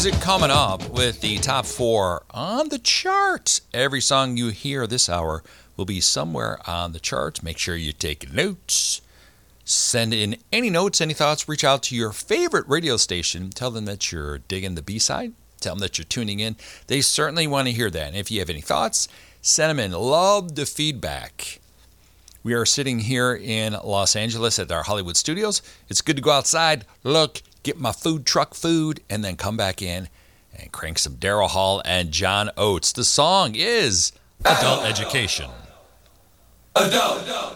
music coming up with the top 4 on the chart. Every song you hear this hour will be somewhere on the chart. Make sure you take notes. Send in any notes, any thoughts. Reach out to your favorite radio station. Tell them that you're digging the B-side. Tell them that you're tuning in. They certainly want to hear that. And if you have any thoughts, send them in. Love the feedback. We are sitting here in Los Angeles at our Hollywood studios. It's good to go outside, look, get my food truck food, and then come back in and crank some Daryl Hall and John Oates. The song is Adult Education. Adult